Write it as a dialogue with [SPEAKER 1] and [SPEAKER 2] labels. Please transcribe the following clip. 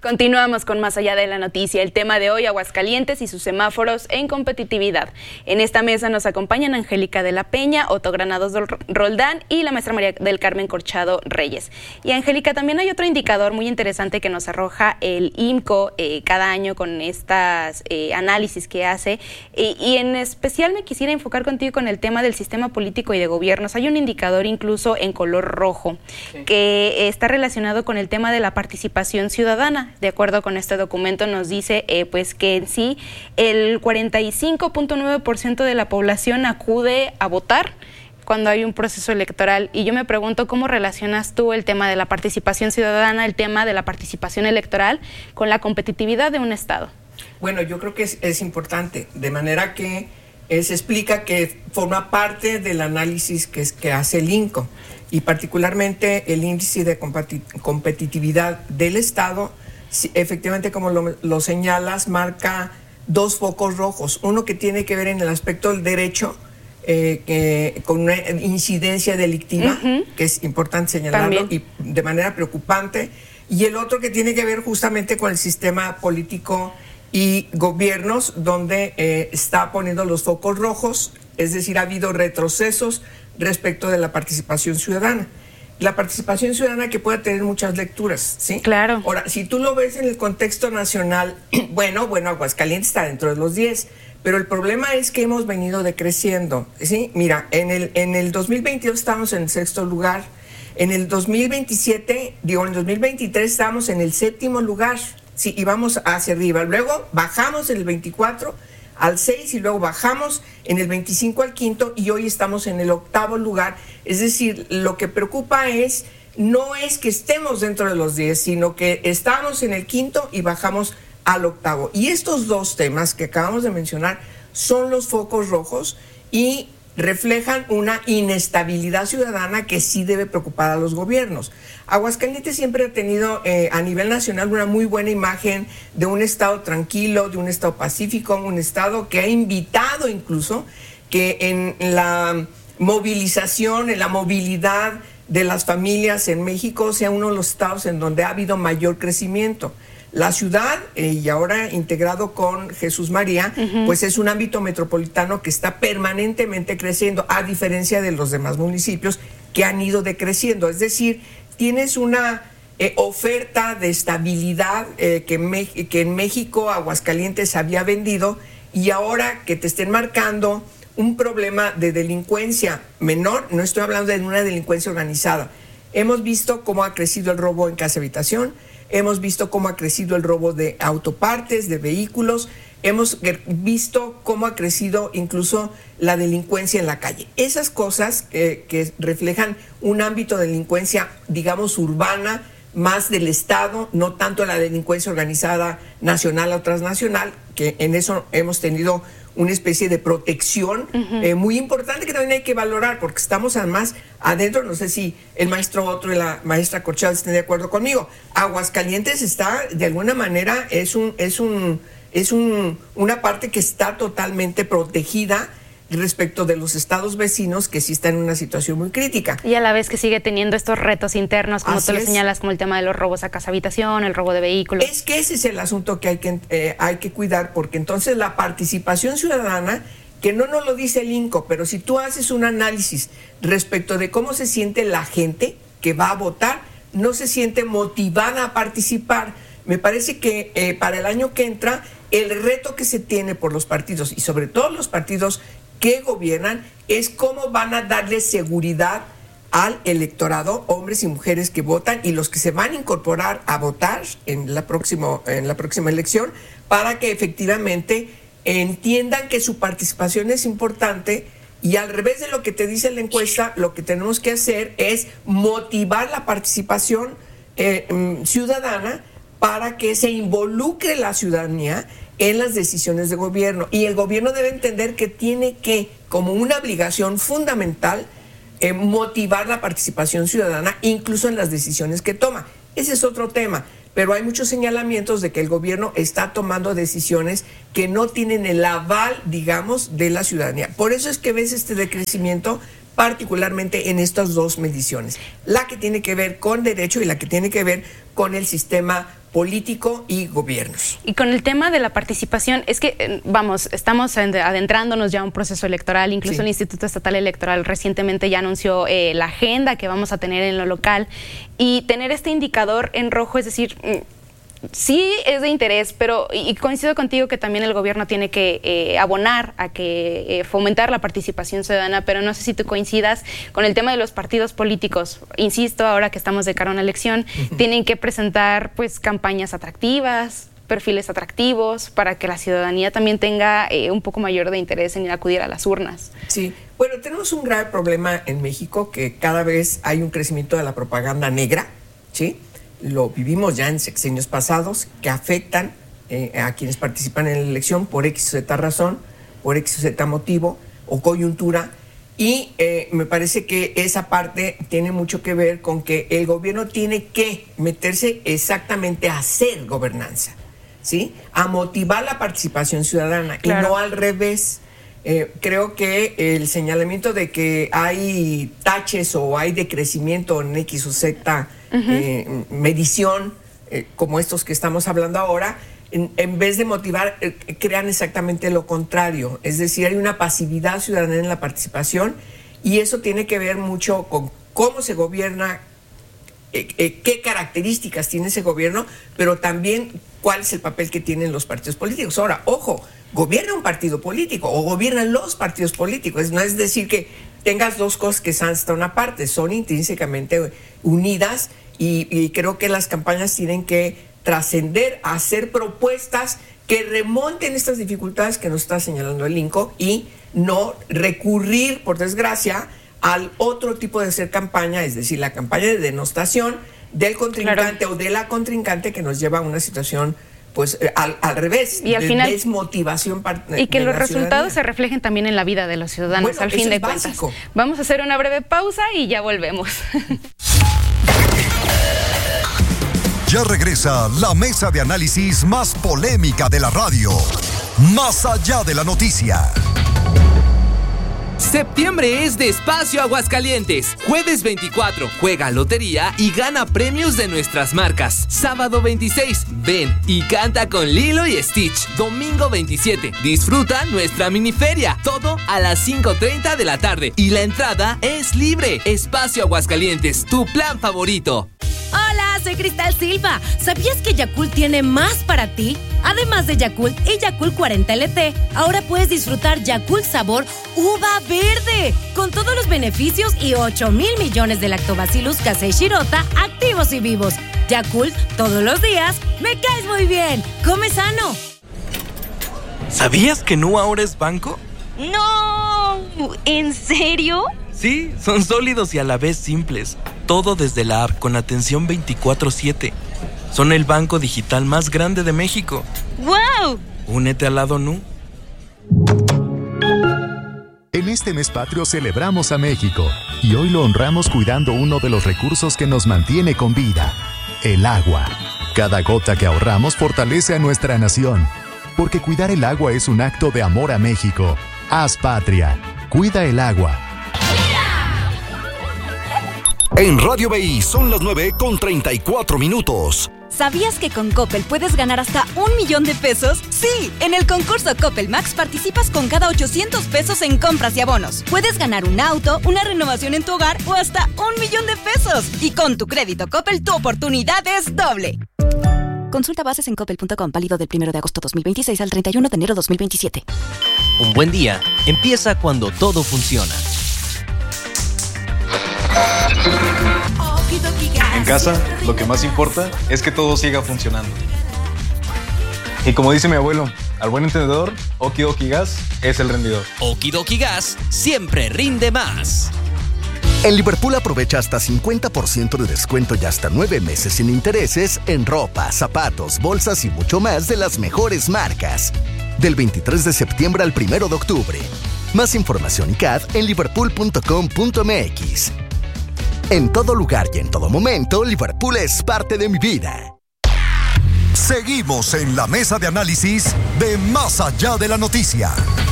[SPEAKER 1] Continuamos con Más allá de la noticia. El tema de hoy, Aguascalientes y sus semáforos en competitividad. En esta mesa nos acompañan Angélica de la Peña, Otto Granados Roldán y la maestra María del Carmen Corchado Reyes. Y Angélica, también hay otro indicador muy interesante que nos arroja el IMCO cada año con estas análisis que hace. Y en especial me quisiera enfocar contigo con el tema del sistema político y de gobiernos. Hay un indicador incluso en color rojo que está relacionado con el tema de la participación ciudadana. De acuerdo con este documento nos dice pues que en sí el 45.9% de la población acude a votar cuando hay un proceso electoral. Y yo me pregunto cómo relacionas tú el tema de la participación ciudadana, el tema de la participación electoral con la competitividad de un estado.
[SPEAKER 2] Bueno, yo creo que es importante, de manera que se explica que forma parte del análisis que hace el INCO y particularmente el índice de competitividad del estado. Efectivamente, como lo señalas, marca dos focos rojos. Uno que tiene que ver en el aspecto del derecho, con una incidencia delictiva, que es importante señalarlo, también, y de manera preocupante. Y el otro que tiene que ver justamente con el sistema político y gobiernos, donde está poniendo los focos rojos, es decir, ha habido retrocesos respecto de la participación ciudadana. La participación ciudadana que puede tener muchas lecturas, ¿sí?
[SPEAKER 1] Claro.
[SPEAKER 2] Ahora, si tú lo ves en el contexto nacional, bueno, Aguascalientes está dentro de los 10, pero el problema es que hemos venido decreciendo, ¿sí? Mira, en el 2022 estamos en el 6º lugar, en el 2027, en el 2023 estamos en el 7º lugar, ¿sí? Y vamos hacia arriba. Luego bajamos en el 24 al 6 y luego bajamos en el 25 al 5 y hoy estamos en el 8º lugar. Es decir, lo que preocupa no es que estemos dentro de los 10, sino que estamos en el 5 y bajamos al 8º. Y estos dos temas que acabamos de mencionar son los focos rojos y reflejan una inestabilidad ciudadana que sí debe preocupar a los gobiernos. Aguascalientes siempre ha tenido a nivel nacional una muy buena imagen de un estado tranquilo, de un estado pacífico, un estado que ha invitado incluso que en la movilización, en la movilidad de las familias en México sea uno de los estados en donde ha habido mayor crecimiento. La ciudad, y ahora integrado con Jesús María, pues es un ámbito metropolitano que está permanentemente creciendo, a diferencia de los demás municipios que han ido decreciendo. Es decir, tienes una oferta de estabilidad que en México Aguascalientes había vendido, y ahora que te estén marcando un problema de delincuencia menor, no estoy hablando de una delincuencia organizada. Hemos visto cómo ha crecido el robo en casa habitación, hemos visto cómo ha crecido el robo de autopartes, de vehículos, hemos visto cómo ha crecido incluso la delincuencia en la calle. Esas cosas que reflejan un ámbito de delincuencia, digamos, urbana, más del Estado, no tanto la delincuencia organizada nacional o transnacional, que en eso hemos tenido una especie de protección muy importante que también hay que valorar, porque estamos además adentro. No sé si el maestro Otto y la maestra Corchado estén de acuerdo conmigo. Aguascalientes está, de alguna manera, es una parte que está totalmente protegida respecto de los estados vecinos que sí están en una situación muy crítica.
[SPEAKER 1] Y a la vez que sigue teniendo estos retos internos, como tú lo señalas, como el tema de los robos a casa habitación, el robo de vehículos.
[SPEAKER 2] Es que ese es el asunto que hay que cuidar, porque entonces la participación ciudadana, que no nos lo dice el INCO, pero si tú haces un análisis respecto de cómo se siente la gente que va a votar, no se siente motivada a participar. Me parece que para el año que entra, el reto que se tiene por los partidos, y sobre todo los partidos que gobiernan, es cómo van a darle seguridad al electorado, hombres y mujeres que votan y los que se van a incorporar a votar en la próxima elección, para que efectivamente entiendan que su participación es importante. Y al revés de lo que te dice la encuesta, lo que tenemos que hacer es motivar la participación ciudadana para que se involucre la ciudadanía en las decisiones de gobierno. Y el gobierno debe entender que tiene que, como una obligación fundamental, motivar la participación ciudadana, incluso en las decisiones que toma. Ese es otro tema, pero hay muchos señalamientos de que el gobierno está tomando decisiones que no tienen el aval, digamos, de la ciudadanía. Por eso es que ves este decrecimiento, particularmente en estas dos mediciones, la que tiene que ver con derecho y la que tiene que ver con el sistema político y gobiernos.
[SPEAKER 1] Y con el tema de la participación, es que, estamos adentrándonos ya a un proceso electoral, incluso el Instituto Estatal Electoral recientemente ya anunció la agenda que vamos a tener en lo local, y tener este indicador en rojo, es decir, sí es de interés, pero y coincido contigo que también el gobierno tiene que abonar a que fomentar la participación ciudadana, pero no sé si tú coincidas con el tema de los partidos políticos. Insisto, ahora que estamos de cara a una elección, tienen que presentar pues campañas atractivas, perfiles atractivos, para que la ciudadanía también tenga un poco mayor de interés en acudir a las urnas.
[SPEAKER 2] Sí, bueno, tenemos un grave problema en México, que cada vez hay un crecimiento de la propaganda negra, ¿sí? Lo vivimos ya en sexenios pasados, que afectan a quienes participan en la elección por X o Z razón, por X o Z motivo o coyuntura, y me parece que esa parte tiene mucho que ver con que el gobierno tiene que meterse exactamente a hacer gobernanza, ¿sí? A motivar la participación ciudadana, claro, y no al revés. Creo que el señalamiento de que hay taches o hay decrecimiento en X o Z medición, como estos que estamos hablando ahora, en vez de motivar, crean exactamente lo contrario. Es decir, hay una pasividad ciudadana en la participación, y eso tiene que ver mucho con cómo se gobierna, qué características tiene ese gobierno, pero también cuál es el papel que tienen los partidos políticos. Ahora, ojo, gobierna un partido político o gobiernan los partidos políticos. No es decir que tengas dos cosas que están hasta una parte, son intrínsecamente unidas, y creo que las campañas tienen que trascender a hacer propuestas que remonten estas dificultades que nos está señalando el INCO, y no recurrir, por desgracia, al otro tipo de hacer campaña, es decir, la campaña de denostación del contrincante, claro, o de la contrincante, que nos lleva a una situación pues al revés, y al final, desmotivación y que
[SPEAKER 1] los resultados se reflejen también en la vida de los ciudadanos, bueno, al fin de cuentas. Básico. Vamos a hacer una breve pausa y ya volvemos.
[SPEAKER 3] Ya regresa la mesa de análisis más polémica de la radio. Más allá de la noticia.
[SPEAKER 4] Septiembre es de Espacio Aguascalientes. Jueves 24, juega lotería y gana premios de nuestras marcas. Sábado 26, ven y canta con Lilo y Stitch. Domingo 27, disfruta nuestra miniferia. Todo a las 5:30 de la tarde. Y la entrada es libre. Espacio Aguascalientes, tu plan favorito.
[SPEAKER 5] Hola, soy Cristal Silva. ¿Sabías que Yakult tiene más para ti? Además de Yakult y Yakult 40 LT, ahora puedes disfrutar Yakult sabor uva verde, con todos los beneficios y 8,000 millones de lactobacillus casei shirota activos y vivos. Yakult, todos los días, me caes muy bien. Come sano.
[SPEAKER 6] ¿Sabías que Nu ahora es banco?
[SPEAKER 5] ¡No! ¿En serio?
[SPEAKER 6] Sí, son sólidos y a la vez simples. Todo desde la app, con atención 24/7. Son el banco digital más grande de México.
[SPEAKER 5] ¡Wow!
[SPEAKER 6] Únete al lado Nu.
[SPEAKER 7] En este mes patrio celebramos a México, y hoy lo honramos cuidando uno de los recursos que nos mantiene con vida: el agua. Cada gota que ahorramos fortalece a nuestra nación, porque cuidar el agua es un acto de amor a México. Haz patria. Cuida el agua.
[SPEAKER 3] En Radio BI son las 9:34.
[SPEAKER 5] ¿Sabías que con Coppel puedes ganar hasta 1,000,000 de pesos? Sí, en el concurso Coppel Max participas con cada 800 pesos en compras y abonos. Puedes ganar un auto, una renovación en tu hogar o hasta 1,000,000 de pesos. Y con tu crédito Coppel, tu oportunidad es doble. Consulta bases en coppel.com, válido del 1 de agosto 2026 al 31 de enero 2027.
[SPEAKER 8] Un buen día empieza cuando todo funciona.
[SPEAKER 9] En casa, lo que más importa es que todo siga funcionando. Y como dice mi abuelo, al buen entendedor, Oki Doki Gas es el rendidor.
[SPEAKER 8] Oki Doki Gas siempre rinde más.
[SPEAKER 3] En Liverpool aprovecha hasta 50% de descuento y hasta 9 meses sin intereses en ropa, zapatos, bolsas y mucho más de las mejores marcas. Del 23 de septiembre al 1 de octubre. Más información y CAD en liverpool.com.mx. En todo lugar y en todo momento, Liverpool es parte de mi vida. Seguimos en la mesa de análisis de Más allá de la noticia.